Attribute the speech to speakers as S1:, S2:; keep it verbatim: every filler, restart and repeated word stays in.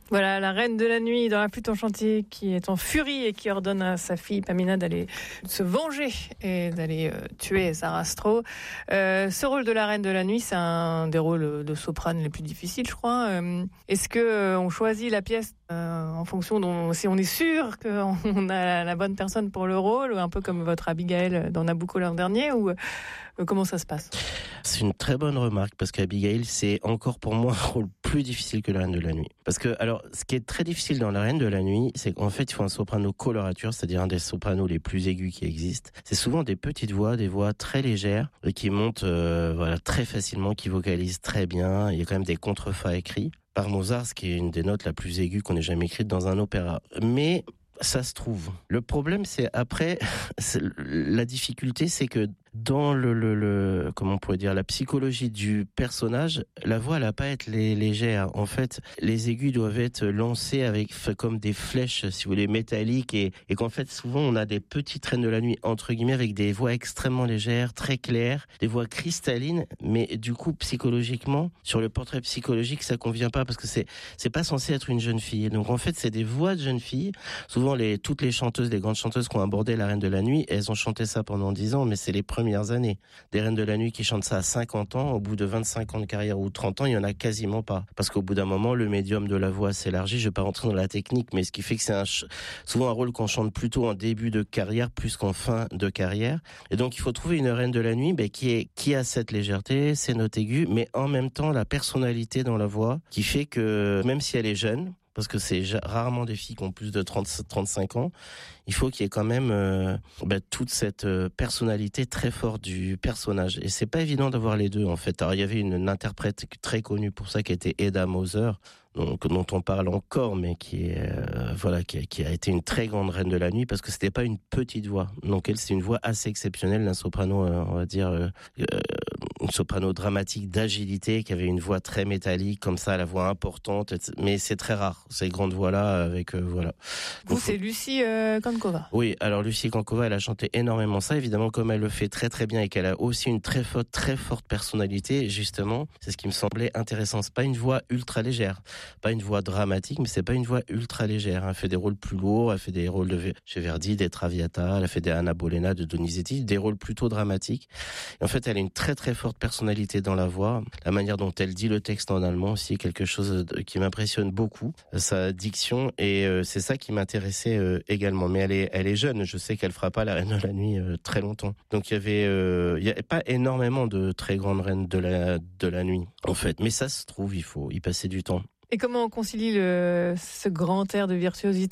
S1: Voilà, la reine de la nuit dans La Flûte enchantée qui est en furie et qui ordonne à sa fille Pamina d'aller se venger et d'aller euh, tuer Sarastro. Euh, ce rôle de la reine de la nuit, c'est un des rôles de soprane les plus difficiles, je crois. Euh, est-ce que euh, on choisit la pièce euh, en fonction dont si on est sûr qu'on a la bonne personne pour le rôle, un peu comme votre Abigail dans Nabucco l'an dernier, ou euh, comment ça se passe?
S2: C'est une très bonne remarque parce qu'Abigail, c'est encore pour moi un rôle plus difficile que la Reine de la Nuit. Parce que, alors, ce qui est très difficile dans la Reine de la Nuit, c'est qu'en fait, il faut un soprano colorature, c'est-à-dire un des sopranos les plus aigus qui existent. C'est souvent des petites voix, des voix très légères et qui montent, euh, voilà, très facilement, qui vocalisent très bien. Il y a quand même des contrefa écrits par Mozart, ce qui est une des notes la plus aiguë qu'on ait jamais écrite dans un opéra. Mais ça se trouve. Le problème, c'est après, c'est la difficulté, c'est que dans le, le, le, comment on pourrait dire, la psychologie du personnage, la voix, elle n'a pas à être légère. En fait, les aigus doivent être lancés avec, comme des flèches, si vous voulez, métalliques, et, et qu'en fait, souvent, on a des petites reines de la nuit, entre guillemets, avec des voix extrêmement légères, très claires, des voix cristallines, mais du coup, psychologiquement, sur le portrait psychologique, ça convient pas, parce que c'est, c'est pas censé être une jeune fille. Donc, en fait, c'est des voix de jeunes filles. Souvent, les, toutes les chanteuses, les grandes chanteuses qui ont abordé la Reine de la Nuit, elles ont chanté ça pendant dix ans, mais c'est les premières années. Des Reines de la Nuit qui chantent ça à cinquante ans, au bout de vingt-cinq ans de carrière ou trente ans, il y en a quasiment pas. Parce qu'au bout d'un moment, le médium de la voix s'élargit. Je vais pas rentrer dans la technique, mais ce qui fait que c'est un, souvent un rôle qu'on chante plutôt en début de carrière plus qu'en fin de carrière. Et donc, il faut trouver une Reine de la Nuit, ben, qui est, qui a cette légèreté, ces notes aiguës, mais en même temps, la personnalité dans la voix, qui fait que, même si elle est jeune, parce que c'est rarement des filles qui ont plus de trente à trente-cinq ans, il faut qu'il y ait quand même euh, bah, toute cette euh, personnalité très forte du personnage. Et c'est pas évident d'avoir les deux, en fait. Alors, il y avait une, une interprète très connue pour ça, qui était Edda Moser, donc, dont on parle encore, mais qui est euh, voilà, qui a, qui a été une très grande reine de la nuit, parce que c'était pas une petite voix. Donc elle, c'est une voix assez exceptionnelle, d'un soprano, euh, on va dire, euh, euh, une soprano dramatique d'agilité, qui avait une voix très métallique, comme ça, la voix importante. Mais c'est très rare, ces grandes voix-là, avec euh, voilà.
S1: Vous,
S2: Donc,
S1: c'est Lucie euh, Kankova.
S2: Oui, alors Lucie Kankova, elle a chanté énormément ça, évidemment, comme elle le fait très très bien et qu'elle a aussi une très forte, très forte personnalité, justement, c'est ce qui me semblait intéressant. C'est pas une voix ultra légère, pas une voix dramatique, mais c'est pas une voix ultra légère. Elle fait des rôles plus lourds, elle fait des rôles de chez Verdi, des Traviata, elle a fait des Anna Bolena, de Donizetti, des rôles plutôt dramatiques. Et en fait, elle a une très très forte personnalité dans la voix. La manière dont elle dit le texte en allemand aussi est quelque chose qui m'impressionne beaucoup, sa diction, et euh, c'est ça qui m'intéressait euh, également. Mais elle est, elle est jeune, je sais qu'elle fera pas la Reine de la Nuit euh, très longtemps. Donc il y avait, euh, il y a pas énormément de très grandes reines de la, de la nuit, en fait. Mais ça se trouve, il faut y passer du temps.
S1: Et comment on concilie le, ce grand air de virtuosité